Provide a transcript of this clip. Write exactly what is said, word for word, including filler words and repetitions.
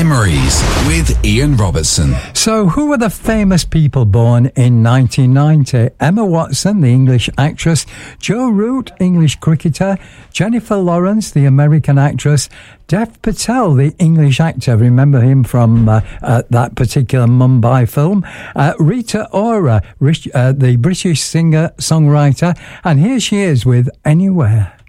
Memories with Ian Robertson. So, who were the famous people born in nineteen ninety? Emma Watson, the English actress, Joe Root, English cricketer, Jennifer Lawrence, the American actress, Dev Patel, the English actor, remember him from uh, uh, that particular Mumbai film, uh, Rita Ora, uh, the British singer-songwriter, and here she is with Anywhere.